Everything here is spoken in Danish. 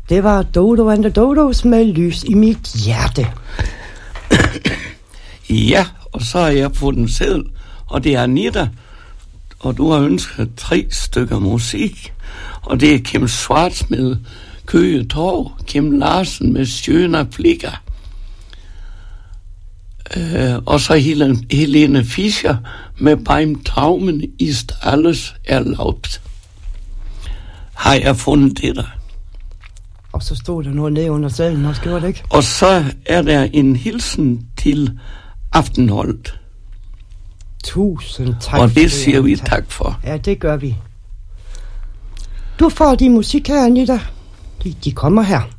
Det var Dodo and the Dodos med Lys i mit hjerte. Ja, og så har jeg fået en seddel, og det er Anita, og du har ønsket 3 stykker musik, og det er Kim Schwartz med Køge Torv, Kim Larsen med Schöner Flicker, og så Helene Fischer med Beim Traumen ist alles erlaubt. Har jeg fundet det der? Og så stod der noget nede under sadlen, måske gjorde det ikke? Og så er der en hilsen til Aftenholdet. Tusind tak. Og det siger vi tak for. Ja, det gør vi. Du får de musik her, Anita. De kommer her.